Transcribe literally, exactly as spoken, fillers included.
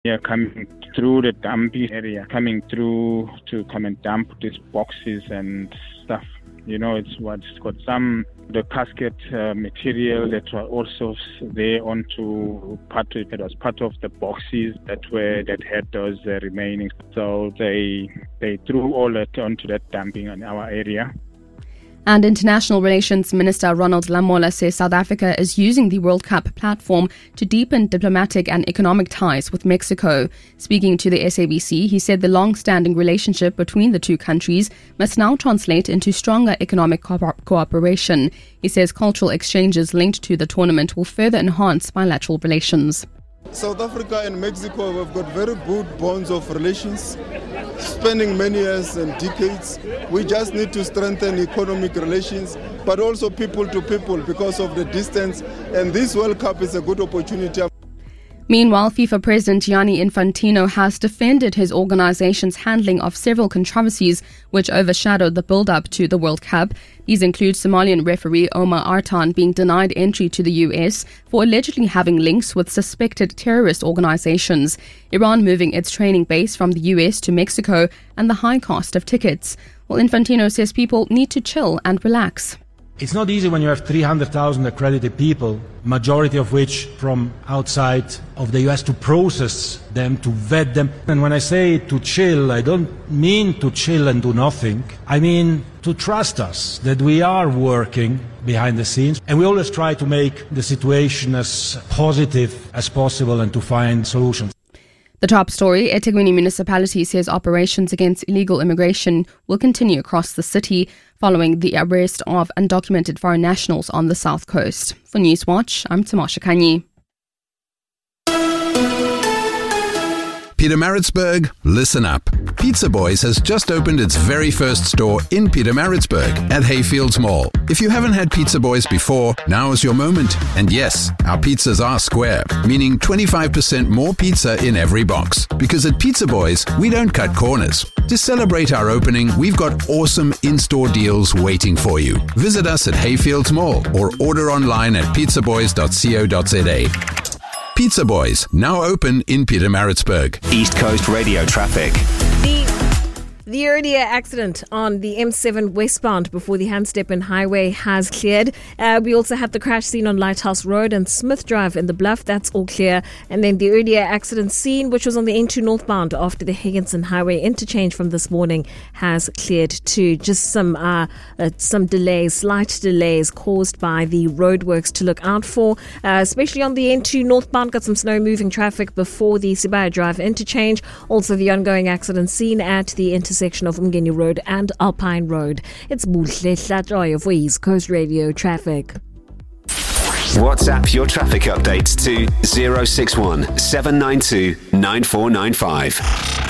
Yeah, coming through the dumping area, coming through to come and dump these boxes and stuff. You know, it's what's got some the casket uh, material that were also there onto part of it was part of the boxes that were that had those uh, remaining. So they they threw all that onto that dumping in our area. And International Relations Minister Ronald Lamola says South Africa is using the World Cup platform to deepen diplomatic and economic ties with Mexico. Speaking to the S A B C, he said the long-standing relationship between the two countries must now translate into stronger economic co- cooperation. He says cultural exchanges linked to the tournament will further enhance bilateral relations. South Africa and Mexico have got very good bonds of relations, spending many years and decades. We just need to strengthen economic relations, but also people to people because of the distance. And this World Cup is a good opportunity. Meanwhile, FIFA President Gianni Infantino has defended his organization's handling of several controversies which overshadowed the build-up to the World Cup. These include Somalian referee Omar Artan being denied entry to the U S for allegedly having links with suspected terrorist organizations, Iran moving its training base from the U S to Mexico, and the high cost of tickets. Well, Infantino says people need to chill and relax. It's not easy when you have three hundred thousand accredited people, majority of which from outside of the U S, to process them, to vet them. And when I say to chill, I don't mean to chill and do nothing. I mean to trust us that we are working behind the scenes. And we always try to make the situation as positive as possible and to find solutions. The top story, eThekwini Municipality says operations against illegal immigration will continue across the city following the arrest of undocumented foreign nationals on the south coast. For Newswatch, I'm Tamasha Kanyi. Pietermaritzburg, listen up. Pizza Boys has just opened its very first store in Pietermaritzburg at Hayfields Mall. If you haven't had Pizza Boys before, now is your moment. And yes, our pizzas are square, meaning twenty-five percent more pizza in every box. Because at Pizza Boys, we don't cut corners. To celebrate our opening, we've got awesome in-store deals waiting for you. Visit us at Hayfields Mall or order online at pizza boys dot co dot za. Pizza Boys, now open in Pietermaritzburg. East Coast Radio traffic. The The earlier accident on the M seven westbound before the Hamstepen Highway has cleared. Uh, we also have the crash scene on Lighthouse Road and Smith Drive in the Bluff. That's all clear. And then the earlier accident scene, which was on the N two northbound after the Higginson Highway interchange from this morning, has cleared too. Just some uh, uh, some delays, slight delays caused by the roadworks to look out for, uh, especially on the N two northbound. Got some slow moving traffic before the Sibaya Drive interchange. Also the ongoing accident scene at the intersection of Umgeni Road and Alpine Road. It's Buhle Hlatloyo for East Coast Radio traffic. WhatsApp your traffic updates to zero six one seven nine two nine four nine five.